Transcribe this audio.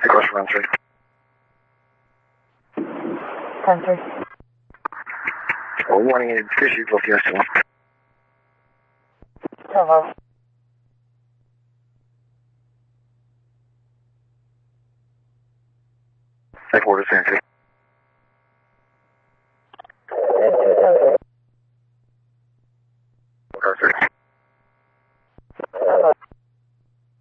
Request run 3. 10-3. Warning, fishy, both yes to 1. 10-5. Take order, same 3.